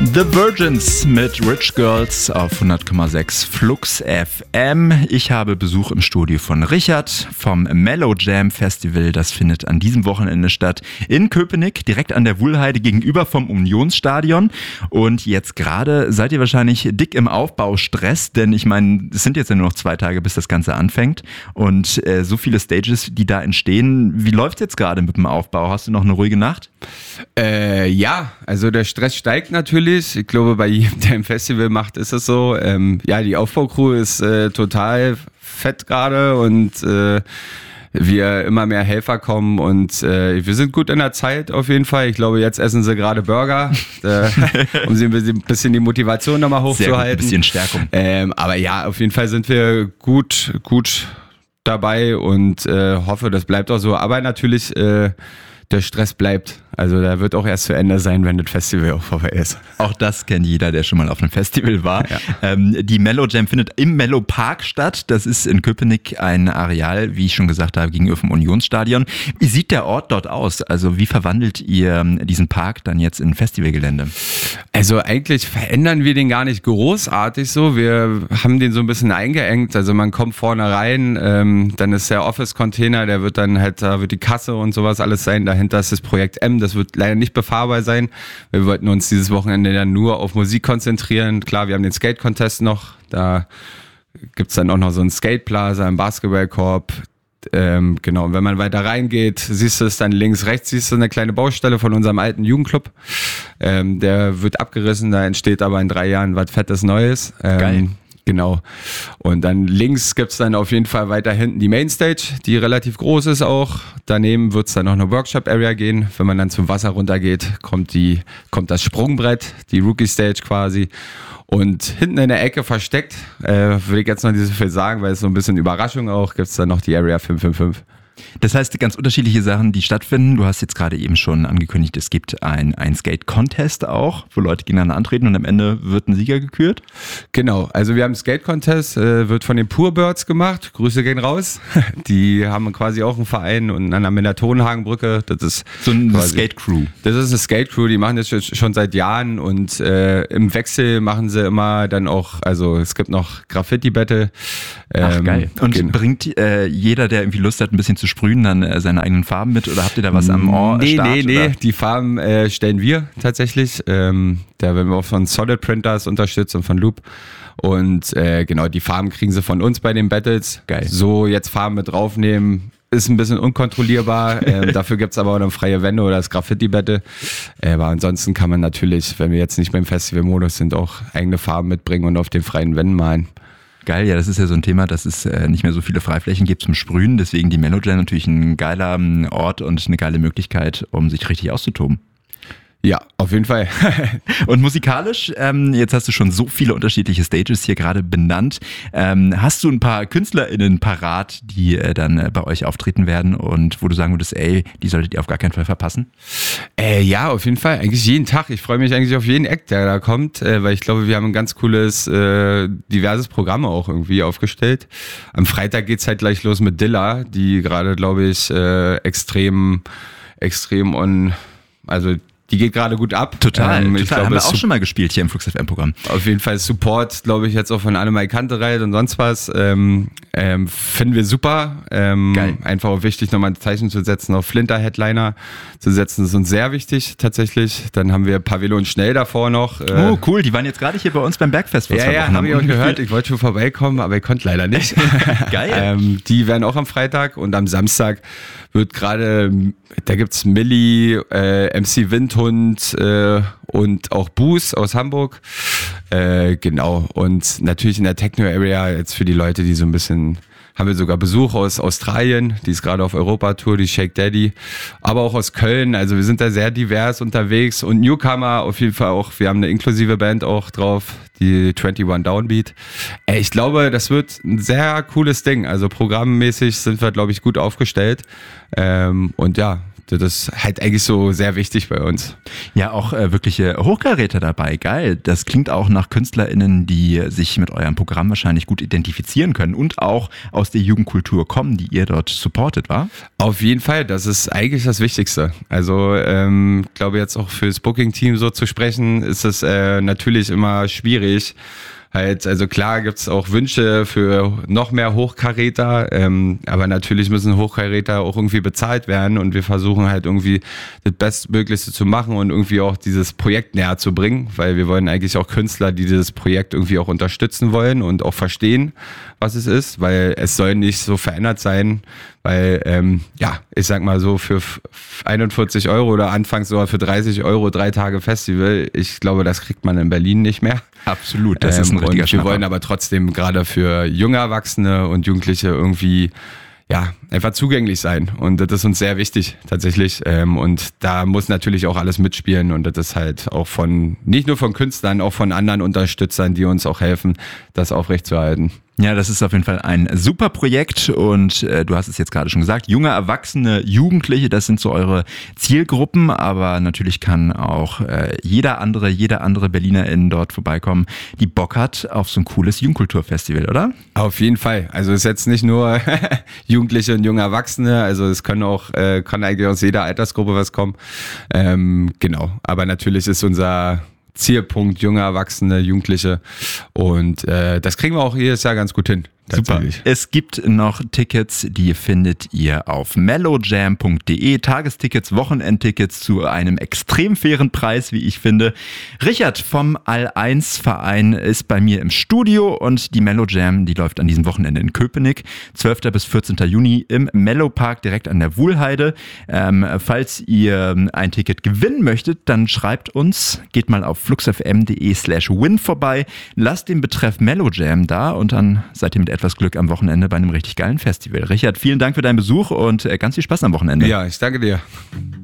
The Virgins mit Rich Girls auf 100,6 Flux FM. Ich habe Besuch im Studio von Richard vom Mellow Jam Festival. Das findet an diesem Wochenende statt in Köpenick, direkt an der Wuhlheide gegenüber vom Unionsstadion. Und jetzt gerade seid ihr wahrscheinlich dick im Aufbaustress, denn ich meine, es sind jetzt ja nur noch 2 Tage, bis das Ganze anfängt. Und so viele Stages, die da entstehen. Wie läuft's jetzt gerade mit dem Aufbau? Hast du noch eine ruhige Nacht? Ja, also der Stress steigt natürlich. Ich glaube, bei jedem, der ein Festival macht, ist es so. Ja, die Aufbaucrew ist total fett gerade und wir immer mehr Helfer kommen und wir sind gut in der Zeit auf jeden Fall. Ich glaube, jetzt essen sie gerade Burger, um sie ein bisschen die Motivation nochmal hochzuhalten. Sehr gut, ein bisschen Stärkung. Aber ja, auf jeden Fall sind wir gut dabei und hoffe, das bleibt auch so. Aber natürlich, der Stress bleibt. Also da wird auch erst zu Ende sein, wenn das Festival auch vorbei ist. Auch das kennt jeder, der schon mal auf einem Festival war. Ja. Die Mellow Jam findet im Mellow Park statt. Das ist in Köpenick ein Areal, wie ich schon gesagt habe, gegenüber vom Unionsstadion. Wie sieht der Ort dort aus? Also wie verwandelt ihr diesen Park dann jetzt in Festivalgelände? Also eigentlich verändern wir den gar nicht großartig so. Wir haben den so ein bisschen eingeengt. Also man kommt vorne rein, dann ist der Office-Container, der wird dann halt, da wird die Kasse und sowas alles sein. Dahinter ist das Projekt M. Das wird leider nicht befahrbar sein. Wir wollten uns dieses Wochenende dann nur auf Musik konzentrieren. Klar, wir haben den Skate-Contest noch. Da gibt's dann auch noch so einen Skate-Plaza, einen Basketballkorb. Genau, und wenn man weiter reingeht, siehst du es dann links, rechts, siehst du eine kleine Baustelle von unserem alten Jugendclub. Der wird abgerissen, da entsteht aber in 3 Jahren was Fettes Neues. Geil. Genau. Und dann links gibt's dann auf jeden Fall weiter hinten die Mainstage, die relativ groß ist auch. Daneben wird's dann noch eine Workshop-Area gehen. Wenn man dann zum Wasser runtergeht, kommt das Sprungbrett, die Rookie-Stage quasi. Und hinten in der Ecke versteckt, würde ich jetzt noch nicht so viel sagen, weil es so ein bisschen Überraschung auch, gibt's dann noch die Area 555. Das heißt, ganz unterschiedliche Sachen, die stattfinden. Du hast jetzt gerade eben schon angekündigt, es gibt ein Skate-Contest auch, wo Leute gegeneinander antreten und am Ende wird ein Sieger gekürt. Genau, also wir haben einen Skate-Contest, wird von den Pure Birds gemacht. Grüße gehen raus. Die haben quasi auch einen Verein und an der Mindertonhagenbrücke. Das ist so eine Skate-Crew. Das ist eine Skate-Crew, die machen das schon seit Jahren und im Wechsel machen sie immer dann auch, also es gibt noch Graffiti-Battle. Ach geil. Und bringt jeder, der irgendwie Lust hat, ein bisschen zu sprühen, dann seine eigenen Farben mit oder habt ihr da was am Start? Nee, die Farben stellen wir tatsächlich. Da werden wir auch von Solid Printers unterstützt und von Loop. Und genau, die Farben kriegen sie von uns bei den Battles. Geil. So jetzt Farben mit draufnehmen, ist ein bisschen unkontrollierbar. Dafür gibt's aber auch noch freie Wände oder das Graffiti-Battle. Aber ansonsten kann man natürlich, wenn wir jetzt nicht beim Festival-Modus sind, auch eigene Farben mitbringen und auf den freien Wänden malen. Geil, ja, das ist ja so ein Thema, dass es nicht mehr so viele Freiflächen gibt zum Sprühen. Deswegen die Mellow Jam natürlich ein geiler Ort und eine geile Möglichkeit, um sich richtig auszutoben. Ja, auf jeden Fall. Und musikalisch, jetzt hast du schon so viele unterschiedliche Stages hier gerade benannt. Hast du ein paar KünstlerInnen parat, die dann bei euch auftreten werden und wo du sagen würdest, ey, die solltet ihr auf gar keinen Fall verpassen? Ja, auf jeden Fall. Eigentlich jeden Tag. Ich freue mich eigentlich auf jeden Act, der da kommt, weil ich glaube, wir haben ein ganz cooles, diverses Programm auch irgendwie aufgestellt. Am Freitag geht's halt gleich los mit Dilla, die gerade, glaube ich, extrem also die geht gerade gut ab. Total. Ich glaube, haben wir auch schon mal gespielt hier im Flux FM Programm. Auf jeden Fall Support, glaube ich, jetzt auch von Annemai Kantereit und sonst was. Finden wir super. Geil. Einfach auch wichtig, nochmal ein Zeichen zu setzen, auf Flinter-Headliner zu setzen. Das ist uns sehr wichtig, tatsächlich. Dann haben wir Pavelo und Schnell davor noch. Oh, cool. Die waren jetzt gerade hier bei uns beim Bergfest. Ja, habe ich auch gehört. Ich wollte schon vorbeikommen, aber ich konnte leider nicht. Geil. Die werden auch am Freitag und am Samstag wird gerade, da gibt's Milli, MC Windhund und auch Boos aus Hamburg. Genau. Und natürlich in der Techno-Area jetzt für die Leute, die so ein bisschen, haben wir sogar Besuch aus Australien, die ist gerade auf Europa-Tour, die Shake Daddy, aber auch aus Köln, also wir sind da sehr divers unterwegs und Newcomer auf jeden Fall auch, wir haben eine inklusive Band auch drauf, die 21 Downbeat. Ich glaube, das wird ein sehr cooles Ding, also programmmäßig sind wir, glaube ich, gut aufgestellt und ja, das ist halt eigentlich so sehr wichtig bei uns. Ja, auch wirkliche Hochkaräter dabei, geil. Das klingt auch nach KünstlerInnen, die sich mit eurem Programm wahrscheinlich gut identifizieren können und auch aus der Jugendkultur kommen, die ihr dort supportet, wa? Auf jeden Fall, das ist eigentlich das Wichtigste. Also ich glaube jetzt auch fürs Booking-Team so zu sprechen, ist es natürlich immer schwierig. Also klar gibt's auch Wünsche für noch mehr Hochkaräter, aber natürlich müssen Hochkaräter auch irgendwie bezahlt werden und wir versuchen halt irgendwie das Bestmöglichste zu machen und irgendwie auch dieses Projekt näher zu bringen, weil wir wollen eigentlich auch Künstler, die dieses Projekt irgendwie auch unterstützen wollen und auch verstehen, was es ist, weil es soll nicht so verändert sein, weil, ich sag mal so, für 41 € oder anfangs sogar für 30 € 3 Tage Festival, ich glaube, das kriegt man in Berlin nicht mehr. Absolut, das ist ein richtiger Und wir wollen aber trotzdem gerade für junge Erwachsene und Jugendliche irgendwie einfach zugänglich sein. Und das ist uns sehr wichtig, tatsächlich. Und da muss natürlich auch alles mitspielen. Und das ist halt auch nicht nur von Künstlern, auch von anderen Unterstützern, die uns auch helfen, das aufrechtzuerhalten. Ja, das ist auf jeden Fall ein super Projekt und du hast es jetzt gerade schon gesagt, junge Erwachsene, Jugendliche, das sind so eure Zielgruppen, aber natürlich kann auch jeder andere Berlinerin dort vorbeikommen, die Bock hat auf so ein cooles Jugendkulturfestival, oder? Auf jeden Fall. Also es ist jetzt nicht nur Jugendliche und junge Erwachsene, also es kann eigentlich aus jeder Altersgruppe was kommen. Genau, aber natürlich ist unser Zielpunkt junge Erwachsene, Jugendliche und das kriegen wir auch jedes Jahr ganz gut hin. Super. Es gibt noch Tickets, die findet ihr auf mellowjam.de. Tagestickets, Wochenendtickets zu einem extrem fairen Preis, wie ich finde. Richard vom All1-Verein ist bei mir im Studio und die Mellowjam, die läuft an diesem Wochenende in Köpenick. 12. bis 14. Juni im Mellowpark direkt an der Wuhlheide. Falls ihr ein Ticket gewinnen möchtet, dann schreibt uns, geht mal auf fluxfm.de/win vorbei, lasst den Betreff Mellowjam da und dann seid ihr mit etwas Glück am Wochenende bei einem richtig geilen Festival. Richard, vielen Dank für deinen Besuch und ganz viel Spaß am Wochenende. Ja, ich danke dir.